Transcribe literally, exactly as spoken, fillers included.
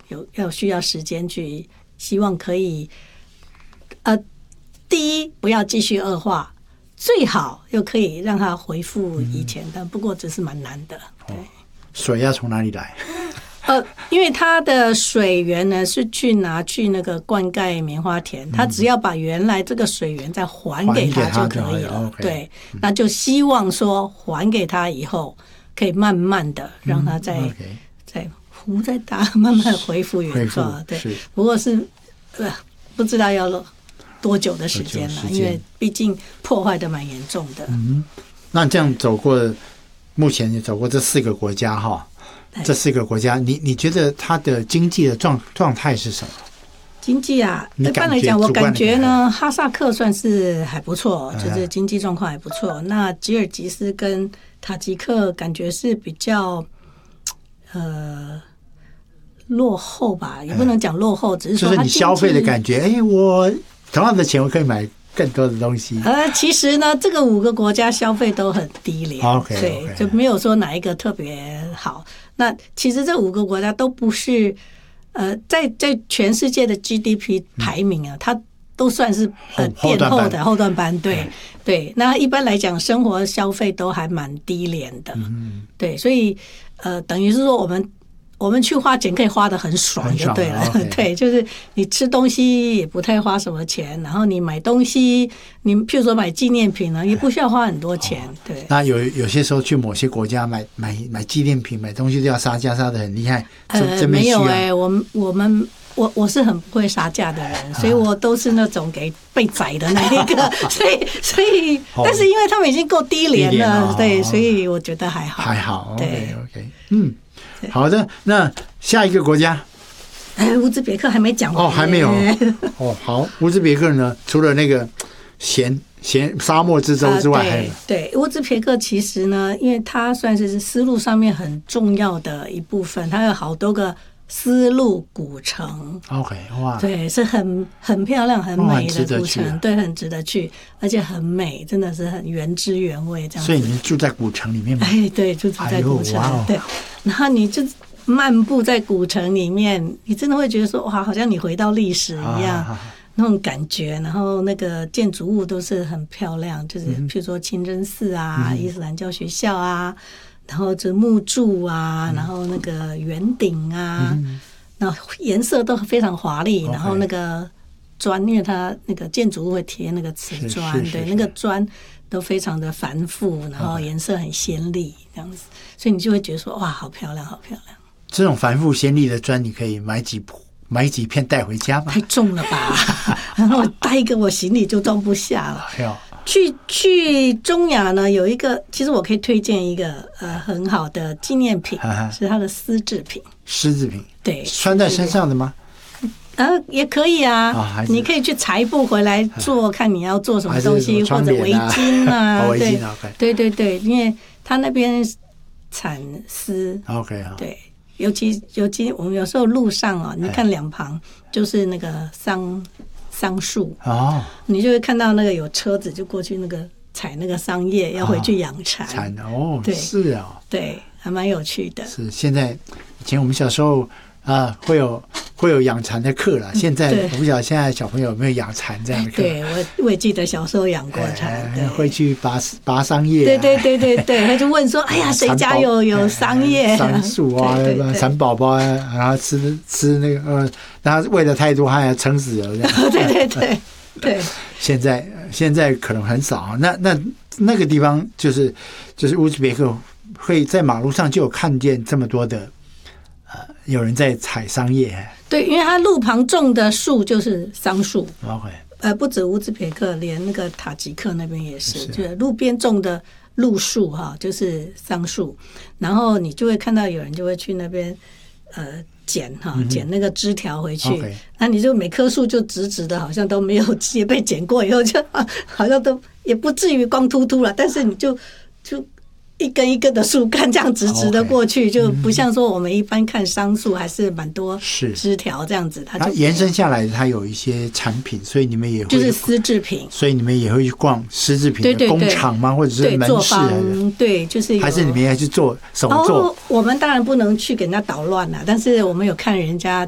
有要需要时间去，希望可以呃，第一不要继续恶化，最好又可以让它恢复以前的，嗯、不过只是蛮难的。对，哦、 水要从哪里来？ 呃，因为它的水源呢是去拿去那个灌溉棉花田，它只要把原来这个水源再还给它就可以了。对，那就希望说还给它以后，可以慢慢的让它再、嗯 okay、再湖再大，慢慢恢复原状。对，不过是呃不知道要多久的时间了，因为毕竟破坏的蛮严重的。 嗯，那这样走过，目前你走过这四个国家哈。这四个国家，你你觉得它的经济的状状态是什么？ 经济啊，一般来讲，我感觉呢，哈萨克算是还不错，就是经济状况还不错。那吉尔吉斯跟塔吉克感觉是比较呃落后吧，也不能讲落后，只是说就是你消费的感觉。哎，我同样的钱我可以买更多的东西。 呃，其实呢，这个五个国家消费都很低廉， okay, 对， okay. 就没有说哪一个特别好。那其实这五个国家都不是，呃，在在全世界的 G D P 排名啊，嗯、它都算是呃垫后的后段班，对、嗯、对。那一般来讲，生活消费都还蛮低廉的，嗯、对，所以呃，等于是说我们。我们去花钱可以花得很爽就对了， okay. 对，就是你吃东西也不太花什么钱，然后你买东西，你譬如说买纪念品呢，也不需要花很多钱，对。 那有有些时候去某些国家买买买纪念品、买东西都要杀价，杀得很厉害。 呃，没有哎、欸，我们我们我我是很不会杀价的人，所以我都是那种给被宰的那一个，所以所以，但是因为他们已经够低廉了，对，所以我觉得还好， 还好， 对 ，OK OK， 嗯。好的，那下一个国家， 哎，乌兹别克还没讲完哦，还没有哦。好，乌兹别克呢，除了那个咸咸沙漠之州之外，还有、 呃、对, 对乌兹别克其实呢，因为它算是丝路上面很重要的一部分，它有好多个丝路古城。 OK， 哇， 对，是很很漂亮、很美的古城，对，很值得去，而且很美，真的是很原汁原味这样子。 所以你住在古城里面吗？ 哎，对，就住在古城，哎、对。然后你就漫步在古城里面，你真的会觉得说，哇，好像你回到历史一样、啊、那种感觉。然后那个建筑物都是很漂亮，就是譬如说清真寺啊、嗯、伊斯兰教学校啊。然后这木柱啊，然后那个圆顶啊，嗯、然后颜色都非常华丽。嗯、然后那个砖，因为它那个建筑物会贴那个瓷砖，对，那个砖都非常的繁复，然后颜色很鲜丽，这样子，所以你就会觉得说，哇，好漂亮，好漂亮。 这种繁复鲜丽的砖，你可以买几买几片带回家吗？ 太重了吧，然后我带一个我行李就装不下了。去去中亚呢，有一个，其实我可以推荐一个呃很好的纪念品，是它的丝制品。 丝制品， 对， 穿在身上的吗？ 呃，也可以啊，哦、你可以去裁布回来做，看你要做什么东西，或者围巾啊， 围巾 OK， 对对对，因为他那边产丝 ，OK 啊， 对，尤其尤其我们有时候路上哦，你看两旁就是那个桑。桑树哦，你就会看到那个有车子就过去那个采那个桑叶，要回去养蚕。 蚕哦， 对， 是啊， 对，还蛮有趣的。 是现在以前我们小时候啊，会有会有养蚕的课了。现在我不晓得现在小朋友有没有养蚕这样的课。 对，我我也记得小时候养过蚕， 哎、会去拔拔桑叶、啊。 对对对对对，他就问说：“哎呀，谁家有有桑叶、 桑树啊，蚕宝宝啊，然后吃吃那个呃，然后喂的太多，他还撑死了这样。” 对对对对。 现在现在可能很少，那那那个地方就是就是乌兹别克会在马路上就有看见这么多的。呃，有人在采桑叶， 对，因为它路旁种的树就是桑树。 OK， 呃，不止乌兹别克，连那个塔吉克那边也是，是就是路边种的路树哈，就是桑树。然后你就会看到有人就会去那边呃捡哈，捡那个枝条回去。Okay. 那你就每棵树就直直的，好像都没有也被剪过以后就好像都也不至于光秃秃了，但是你就就。一根一根的树干这样直直的过去， okay, 就不像说我们一般看桑树还是蛮多枝条这样子，它就延伸下来，它有一些产品，所以你们也会就是丝制品， 所以你们也会去逛丝制品的工厂吗？或者是门市？ 对，就是还是你们要去做手做？ 哦，我们当然不能去给人家捣乱了，但是我们有看人家